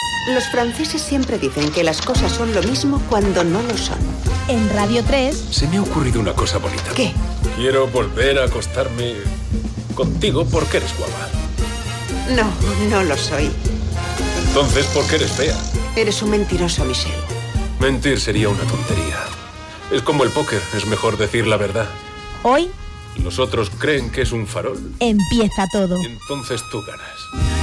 Los franceses siempre dicen que las cosas son lo mismo cuando no lo son. En Radio 3... Se me ha ocurrido una cosa bonita. ¿Qué? Quiero volver a acostarme contigo porque eres guapa. No, no lo soy. Entonces, ¿por qué eres fea? Eres un mentiroso, Michel. Mentir sería una tontería. Es como el póker, es mejor decir la verdad. Hoy... Los otros creen que es un farol. Empieza todo. Y entonces tú ganas.